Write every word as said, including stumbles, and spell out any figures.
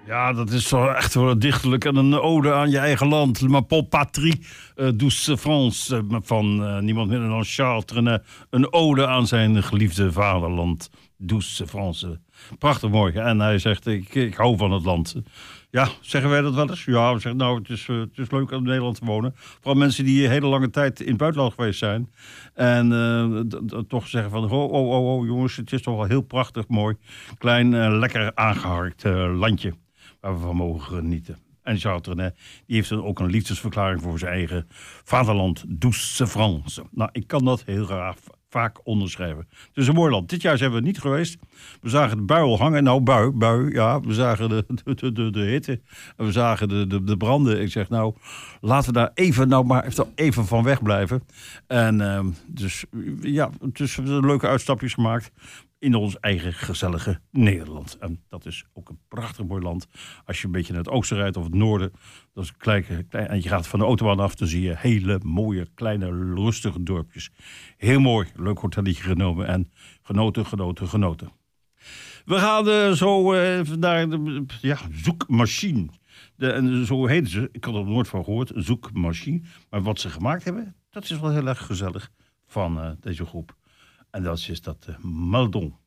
Ja, dat is toch echt wel dichterlijk en een ode aan je eigen land. Ma pauvre patrie, uh, douce France, uh, van uh, niemand minder dan Charles Trenet. Een ode aan zijn geliefde vaderland, douce France. Prachtig mooi. En hij zegt, ik, ik hou van het land. Ja, zeggen wij dat wel eens? Ja, we zeggen, nou, het is, uh, het is leuk om in Nederland te wonen. Vooral mensen die een hele lange tijd in het buitenland geweest zijn. En uh, d- d- toch zeggen van, oh, oh, oh, oh, jongens, het is toch wel heel prachtig, mooi. Klein, uh, lekker aangeharkt uh, landje waar we van mogen genieten. En Charles Trenet, die heeft dan ook een liefdesverklaring voor zijn eigen vaderland, douce France. Nou, ik kan dat heel graag vaak onderschrijven. Het is een mooi land. Dit jaar zijn we niet geweest. We zagen de bui al hangen. Nou, bui, bui, ja. We zagen de, de, de, de hitte. En we zagen de, de, de branden. Ik zeg, nou, laten we daar even, nou maar even van weg blijven. En uh, dus, ja, dus we hebben leuke uitstapjes gemaakt in ons eigen gezellige Nederland. En dat is ook een prachtig mooi land. Als je een beetje naar het oosten rijdt of het noorden, dat is een klein, klein, en je gaat van de autobahn af, dan zie je hele mooie, kleine, rustige dorpjes. Heel mooi, leuk hotelletje genomen en genoten, genoten, genoten. We gaan uh, zo uh, naar de ja, zoekmachine. De, en zo heet ze, ik had er nooit van gehoord, een zoekmachine. Maar wat ze gemaakt hebben, dat is wel heel erg gezellig van uh, deze groep. En dat is dat uh, Maldon.